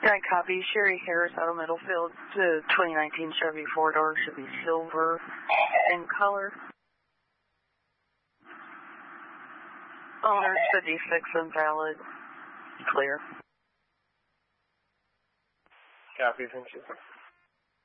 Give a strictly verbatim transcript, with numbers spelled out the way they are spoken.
I copy. Sherry Harris out of Middlefield. The twenty nineteen Chevy four-door should be silver in color. Owner fifty-six invalid. Clear. Copy, thank you.